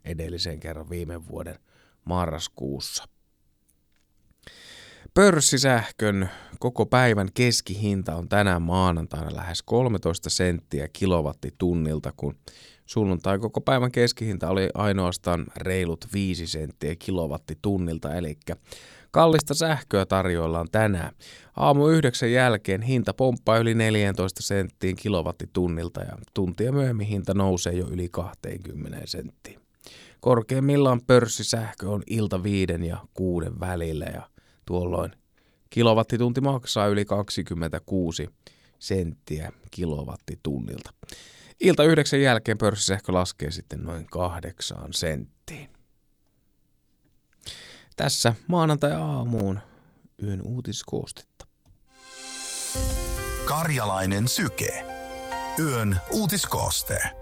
edellisen kerran viime vuoden marraskuussa. Pörssisähkön koko päivän keskihinta on tänään maanantaina lähes 13 senttiä kilowattitunnilta, kun sunnuntai koko päivän keskihinta oli ainoastaan reilut 5 senttiä kilowattitunnilta, eli kallista sähköä tarjoillaan tänään. Aamu 9 jälkeen hinta pomppaa yli 14 senttiin kilowattitunnilta ja tuntia myöhemmin hinta nousee jo yli 20 senttiin. Korkeimmillaan pörssisähkö on ilta 5 ja 6 välillä ja tuolloin kilowattitunti maksaa yli 26 senttiä kilowattitunnilta. Ilta 9 jälkeen pörssisähkö laskee sitten noin 8 senttiin. Tässä maanantai-aamuun yön uutiskoostetta. Karjalainen Syke. Yön uutiskooste.